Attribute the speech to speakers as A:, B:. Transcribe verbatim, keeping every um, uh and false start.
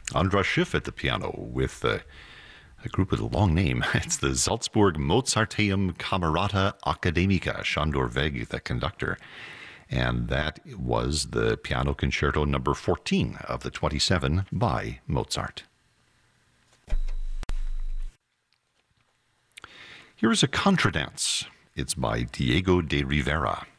A: Andras Schiff at the piano with uh, a group with a long name. It's the Salzburg Mozarteum Camerata Academica. Sándor Vég, the conductor. And that was the piano concerto number fourteen of the twenty-seven by Mozart. Here is a contradance. It's by Diego de Rivera.